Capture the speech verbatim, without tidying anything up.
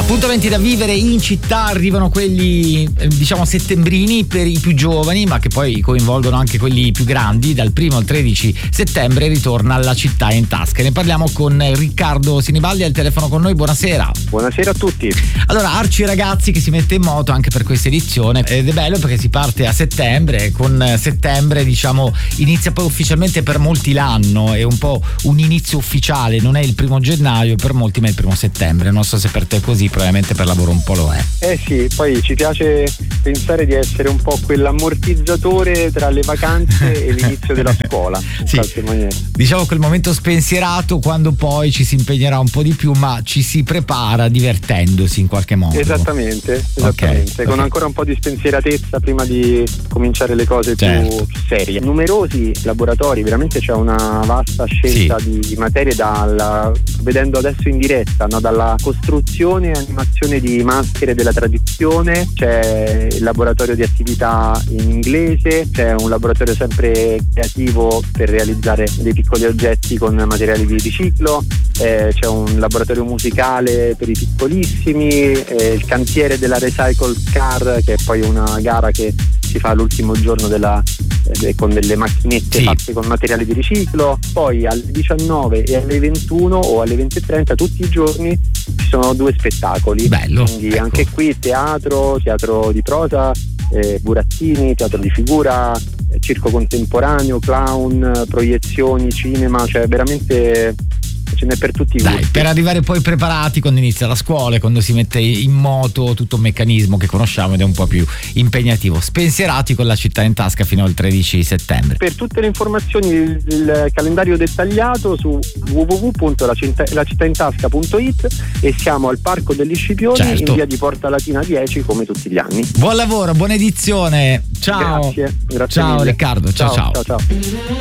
Appuntamenti da vivere in città, arrivano quelli eh, diciamo settembrini per i più giovani, ma che poi coinvolgono anche quelli più grandi. Dal primo al tredici settembre ritorna La città in tasca. Ne parliamo con Riccardo Sinibaldi al telefono con noi. Buonasera. Buonasera a tutti. Allora, Arci Ragazzi che si mette in moto anche per questa edizione, ed è bello perché si parte a settembre. Con settembre diciamo inizia poi ufficialmente per molti l'anno, è un po' un inizio ufficiale, non è il primo gennaio per molti ma è il primo settembre. Non so se per te è così, probabilmente per lavoro un po' lo è. Eh sì, poi ci piace pensare di essere un po' quell'ammortizzatore tra le vacanze e l'inizio della scuola, in sì, qualche maniera. Diciamo quel momento spensierato quando poi ci si impegnerà un po' di più, ma ci si prepara divertendosi in qualche modo. Esattamente, esattamente, okay, con okay. ancora un po' di spensieratezza prima di cominciare le cose certo. più serie. Numerosi laboratori, veramente c'è una vasta scelta sì. di materie, dalla, vedendo adesso in diretta, no? Dalla costruzione e animazione di maschere della tradizione, c'è il laboratorio di attività in inglese, c'è un laboratorio sempre creativo per realizzare dei piccoli oggetti con materiali di riciclo, eh, c'è un laboratorio musicale per i piccolissimi, eh, il cantiere della Recycle Car, che è poi una gara che si fa l'ultimo giorno della, eh, con delle macchinette sì. fatte con materiali di riciclo. Poi alle diciannove e alle ventuno o alle venti e trenta tutti i giorni ci sono due spettacoli. Bello, quindi ecco. Anche qui teatro, teatro di prosa, eh, burattini, teatro di figura, eh, circo contemporaneo, clown, proiezioni, cinema, cioè veramente ce n'è per tutti i Dai, gusti. per arrivare poi preparati quando inizia la scuola e quando si mette in moto tutto un meccanismo che conosciamo ed è un po' più impegnativo. Spensierati con La città in tasca fino al tredici settembre. Per tutte le informazioni il, il calendario dettagliato su w w w punto la città in tasca punto it e siamo al Parco degli Scipioni, certo. in via di Porta Latina dieci, come tutti gli anni. Buon lavoro, buona edizione. Ciao. Grazie, grazie ciao mille. Riccardo, ciao ciao. ciao, ciao.